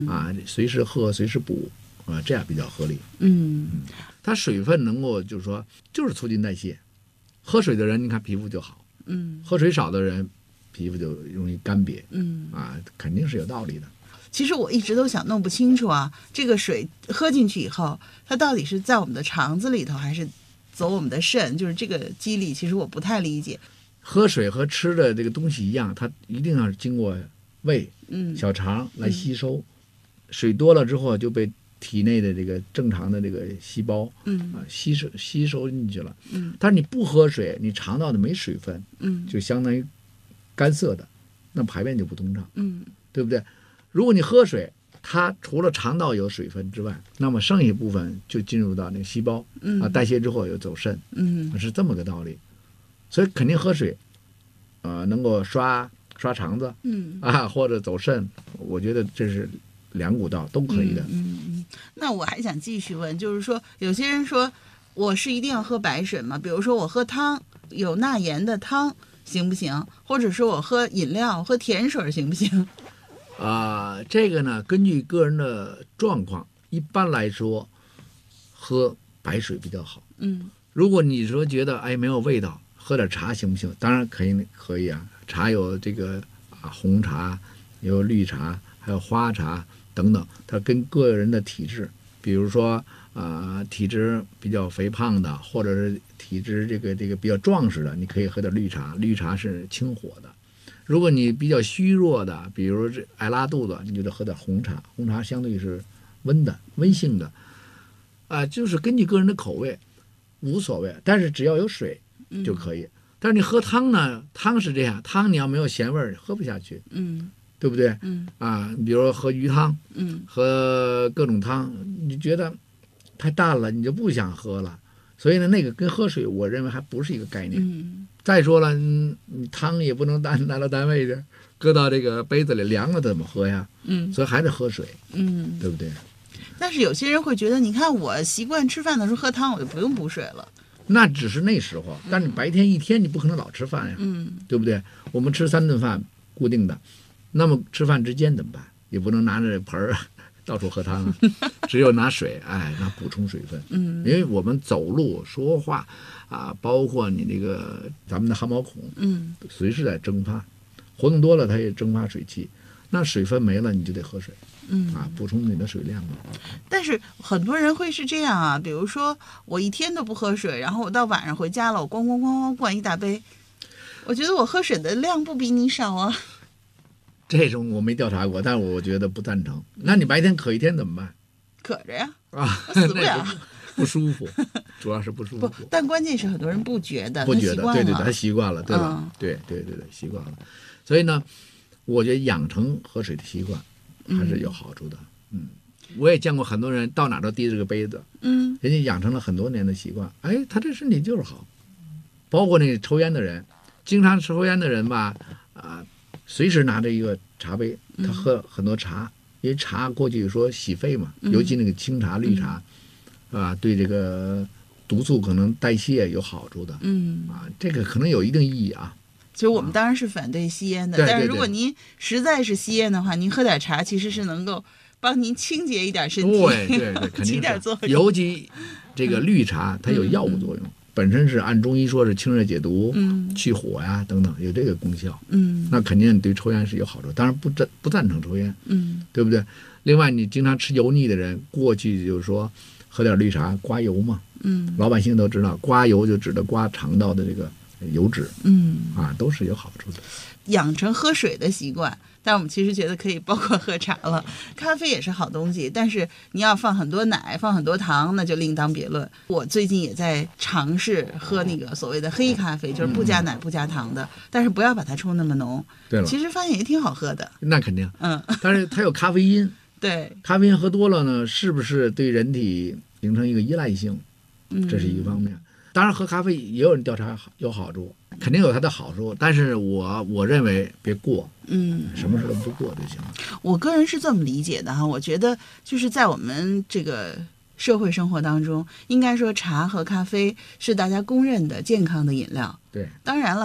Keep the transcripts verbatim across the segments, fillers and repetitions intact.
啊，随时喝随时补啊，这样比较合理。 嗯， 它水分能够就是说就是促进代谢，喝水的人你看皮肤就好， 嗯， 喝水少的人皮肤就容易干瘪， 嗯啊，肯定是有道理的。 其实我一直都想弄不清楚啊，这个水喝进去以后，它到底是在我们的肠子里头，还是走我们的肾？就是这个机理，其实我不太理解。 喝水和吃的这个东西一样，它一定要经过胃、 嗯小肠来吸收，嗯、水多了之后就被体内的这个正常的这个细胞， 嗯啊吸收吸收进去了。 嗯， 但是你不喝水，你肠道的没水分， 嗯， 就相当于干涩的，那排便就不通畅， 嗯， 对不对？如果你喝水，它除了肠道有水分之外，那么剩下部分就进入到那个细胞， 嗯啊，代谢之后又走肾， 嗯， 是这么个道理。所以肯定喝水，呃，能够刷刷肠子， 嗯啊，或者走肾，我觉得这是两股道都可以的。 嗯嗯。那我还想继续问，就是说，有些人说我是一定要喝白水吗？比如说我喝汤，有钠盐的汤行不行？或者是我喝饮料、喝甜水行不行？ 啊、呃，这个呢，根据个人的状况，一般来说，喝白水比较好。 嗯， 如果你说觉得哎没有味道，喝点茶行不行？当然可以，可以啊。茶有这个啊红茶，有绿茶，还有花茶等等，它跟个人的体质，比如说啊、呃、体质比较肥胖的，或者是体质这个这个比较壮实的，你可以喝点绿茶，绿茶是清火的。如果你比较虚弱的，比如这爱拉肚子，你就得喝点红茶，红茶相对是温的、温性的，啊、呃，就是根据个人的口味，无所谓，但是只要有水就可以。嗯、但是你喝汤呢，汤是这样，汤你要没有咸味儿，喝不下去， 嗯， 对不对？ 嗯， 啊，比如说喝鱼汤， 嗯， 喝各种汤，你觉得太淡了，你就不想喝了。所以呢，那个跟喝水，我认为还不是一个概念。 嗯， 再说了，你汤也不能拿拿到单位去，搁到这个杯子里凉了怎么喝呀？ 嗯， 所以还得喝水， 嗯， 对不对？ 但是有些人会觉得，你看我习惯吃饭的时候喝汤，我就不用补水了。 那只是那时候，但是白天一天你不可能老吃饭呀， 嗯， 对不对？我们吃三顿饭固定的，那么吃饭之间怎么办？也不能拿着盆儿到处喝汤啊，只有拿水，哎，那补充水分。 嗯， 因为我们走路、说话啊，包括你这个咱们的汗毛孔， 嗯， 随时在蒸发，活动多了它也蒸发水汽，那水分没了你就得喝水。 嗯啊，补充你的水量嘛。 但是很多人会是这样啊，比如说我一天都不喝水，然后我到晚上回家了，我咣咣咣咣灌一大杯，我觉得我喝水的量不比你少啊。 这种我没调查过，但是我觉得不赞成。那你白天渴一天怎么办？ 渴着呀， 啊， 我死不了， 不舒服，主要是不舒服。 不，但关键是很多人不觉得， 不觉得，对对对，他习惯了，对吧？嗯、对对对对，习惯了。所以呢，我觉得养成喝水的习惯还是有好处的。嗯，嗯我也见过很多人到哪都提着个杯子， 嗯， 人家养成了很多年的习惯，哎，他这身体就是好。包括那个抽烟的人，经常抽烟的人吧，啊、呃，随时拿着一个茶杯，他喝很多茶，嗯、因为茶过去说洗肺嘛， 嗯、 尤其那个清茶、绿茶，嗯、啊，对这个毒素可能代谢有好处的。 嗯， 啊，这个可能有一定意义啊。 其实我们当然是反对吸烟的， 啊、 但是如果您实在是吸烟的话，您喝点茶其实是能够帮您清洁一点身体， 对对对，肯定起点作用。 尤其这个绿茶，它有药物作用，嗯、本身是按中医说是清热解毒、 嗯、 去火呀等等，有这个功效。 嗯， 那肯定对抽烟是有好处，当然不赞不赞成抽烟， 嗯， 对不对？另外，你经常吃油腻的人，过去就是说喝点绿茶刮油嘛， 嗯， 老百姓都知道，刮油就指的刮肠道的这个油脂， 嗯啊，都是有好处的。 养成喝水的习惯，但我们其实觉得可以包括喝茶了。咖啡也是好东西，但是你要放很多奶，放很多糖，那就另当别论。我最近也在尝试喝那个所谓的黑咖啡，就是不加奶不加糖的，但是不要把它冲那么浓。 对了， 其实发现也挺好喝的。 那肯定， 嗯， 但是它有咖啡因。 对， 咖啡因喝多了呢，是不是对人体形成一个依赖性？ 嗯， 这是一个方面。当然，喝咖啡也有人调查有好处，肯定有它的好处，但是我我认为别过， 嗯， 什么事都不过就行了。 我个人是这么理解的哈，我觉得就是在我们这个社会生活当中，应该说茶和咖啡是大家公认的健康的饮料。 对， 当然了，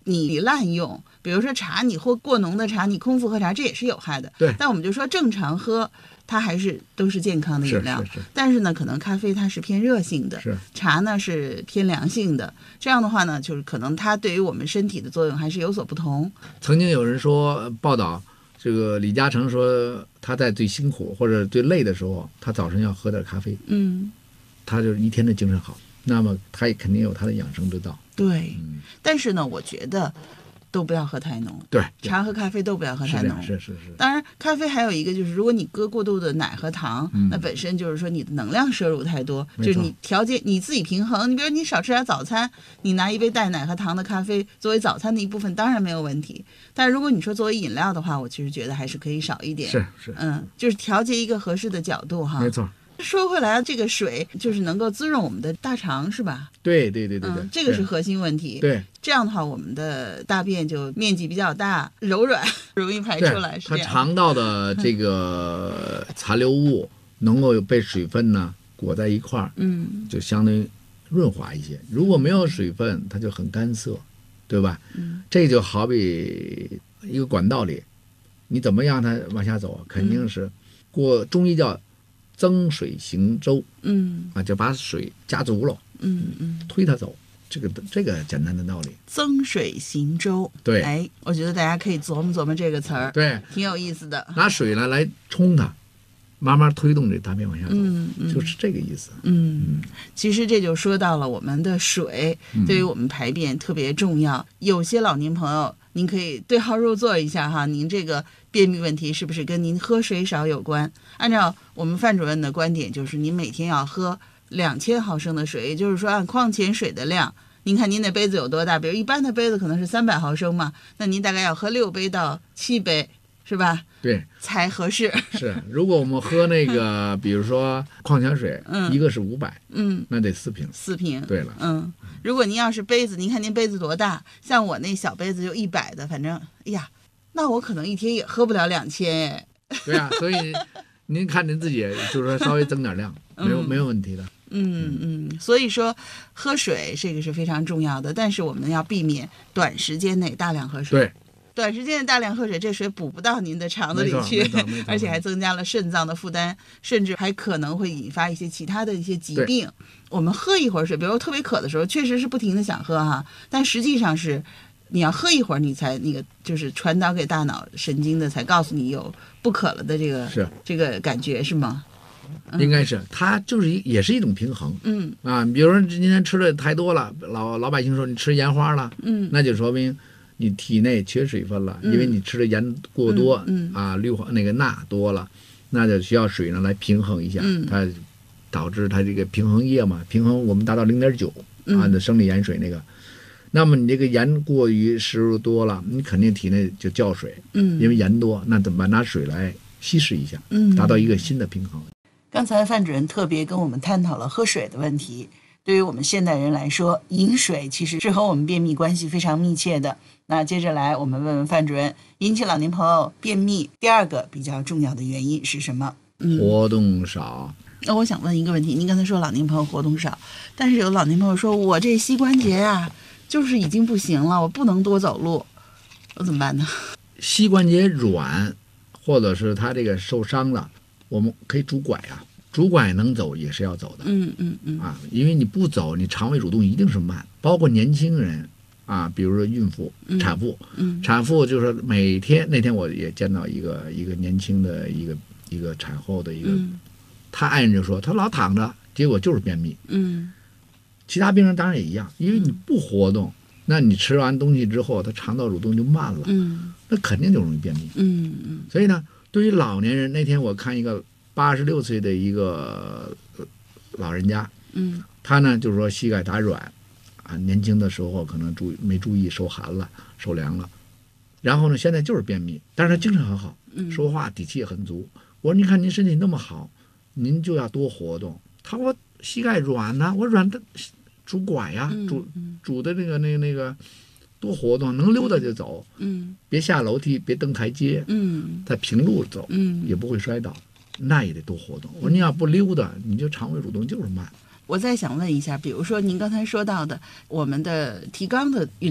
你滥用，比如说茶，你喝过浓的茶，你空腹喝茶，这也是有害的。 对， 但我们就说正常喝，它还是都是健康的饮料。 是是是。 但是呢，可能咖啡它是偏热性的， 是茶呢是偏凉性的。这样的话呢，就是可能它对于我们身体的作用还是有所不同。 曾经有人说报道，这个李嘉诚说他在最辛苦或者最累的时候，他早晨要喝点咖啡， 嗯， 他就是一天的精神好。那么他也肯定有他的养生之道。 对， 嗯， 但是呢，我觉得都不要喝太浓。 对， 茶和咖啡都不要喝太浓。 是是是是。 当然，咖啡还有一个就是，如果你搁过度的奶和糖， 嗯、 那本身就是说你的能量摄入太多，就是你调节你自己平衡。你比如你少吃点早餐，你拿一杯带奶和糖的咖啡作为早餐的一部分，当然没有问题。但是如果你说作为饮料的话，我其实觉得还是可以少一点。 是是， 嗯，就是调节一个合适的角度哈。 没错。 说回来，这个水就是能够滋润我们的大肠，是吧？ 对对对对对、 嗯，这个是核心问题。 对， 这样的话，我们的大便就面积比较大，柔软，容易排出来。是这样。 它肠道的这个残留物能够被水分呢裹在一块儿， 嗯， 就相当于润滑一些。如果没有水分，它就很干涩，对吧？ 嗯， 这就好比一个管道里，你怎么让它往下走？肯定是过中医叫增水行舟， 嗯啊，就把水加足了， 嗯嗯， 推它走，这个这个简单的道理。 增水行舟， 对， 哎，我觉得大家可以琢磨琢磨这个词儿， 对， 挺有意思的。 拿水呢来冲它，慢慢推动这大便往下走， 嗯嗯， 就是这个意思。 嗯，其实这就说到了我们的水对于我们排便特别重要。嗯、有些老年朋友，您可以对号入座一下哈，您这个便秘问题是不是跟您喝水少有关？按照我们范主任的观点，就是您每天要喝两千毫升的水，也就是说按矿泉水的量。您看您那杯子有多大？比如一般的杯子可能是三百毫升嘛，那您大概要喝六杯到七杯，是吧？ 对， 才合适。 是，如果我们喝那个，比如说矿泉水， 嗯、 一个是五百， 嗯， 那得四瓶。 四瓶。 对了， 嗯，如果您要是杯子，您看您杯子多大？像我那小杯子就一百的，反正，哎呀，那我可能一天也喝不了两千哎。 对呀、啊，所以您看您自己，就是说稍微增点量，没有、嗯、没有问题的。 嗯嗯，所以说喝水这个是非常重要的，但是我们要避免短时间内大量喝水。 对， 短时间内大量喝水，这水补不到您的肠子里去，而且还增加了肾脏的负担，甚至还可能会引发一些其他的一些疾病。我们喝一会儿水，比如特别渴的时候，确实是不停的想喝哈，但实际上是你要喝一会儿，你才那个就是传导给大脑神经的，才告诉你有不渴了的这个是这个感觉，是吗？ 应该是，它就是一也是一种平衡。 嗯啊，比如说今天吃的太多了，老老百姓说你吃盐花了， 嗯， 那就说明你体内缺水分了， 嗯、 因为你吃的盐过多， 嗯, 嗯啊，氯化那个钠多了，那就需要水呢来平衡一下， 嗯、 它导致它这个平衡液嘛，平衡我们达到零点九啊的生理盐水那个。那么你这个盐过于摄入多了，你肯定体内就叫水， 嗯， 因为盐多，那怎么办？拿水来稀释一下， 嗯， 达到一个新的平衡。 刚才范主任特别跟我们探讨了喝水的问题。对于我们现代人来说，饮水其实是和我们便秘关系非常密切的。那接着来，我们问问范主任，引起老年朋友便秘第二个比较重要的原因是什么？ 嗯、活动少。 那我想问一个问题，您刚才说老年朋友活动少，但是有老年朋友说我这膝关节啊，就是已经不行了，我不能多走路，我怎么办呢？ 膝关节软，或者是他这个受伤了，我们可以拄拐啊。拄拐能走也是要走的， 嗯嗯嗯啊，因为你不走，你肠胃蠕动一定是慢。包括年轻人啊，比如说孕妇、产妇， 嗯， 产妇就是每天那天我也见到一个一个年轻的一个一个产后的一个， 嗯、 他爱人就说他老躺着，结果就是便秘。 嗯， 其他病人当然也一样，因为你不活动，那你吃完东西之后，他肠道蠕动就慢了， 嗯， 那肯定就容易便秘。 嗯嗯， 所以呢，对于老年人，那天我看一个。八十六岁的一个老人家， 嗯， 他呢就是说膝盖打软，啊，年轻的时候可能注没注意受寒了、受凉了，然后呢现在就是便秘，但是他精神很好， 嗯， 说话底气也很足。我说你看您身体那么好，您就要多活动。他说我膝盖软呢、啊，我软的拄拐呀、啊，拄拄的那个那个那个多活动，能溜达就走， 嗯， 别下楼梯，别登台阶， 嗯， 在平路走， 嗯， 也不会摔倒。那也得多活动。我说你要不溜达，你就肠胃蠕动就是慢。 我再想问一下，比如说您刚才说到的我们的提肛的运动，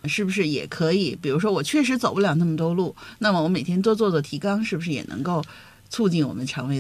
是不是也可以？比如说我确实走不了那么多路，那么我每天多做做提肛，是不是也能够促进我们肠胃